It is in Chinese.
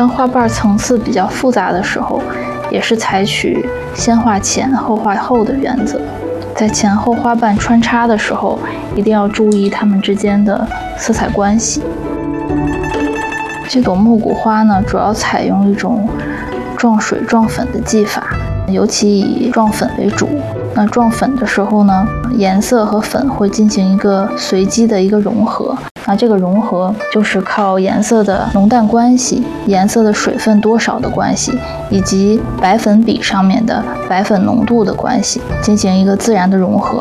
当花瓣层次比较复杂的时候，也是采取先画前后画后的原则。在前后花瓣穿插的时候，一定要注意它们之间的色彩关系。这朵木谷花呢，主要采用一种撞水撞粉的技法，尤其以撞粉为主。那撞粉的时候呢，颜色和粉会进行一个随机的一个融合。那这个融合就是靠颜色的浓淡关系、颜色的水分多少的关系，以及白粉比上面的白粉浓度的关系，进行一个自然的融合。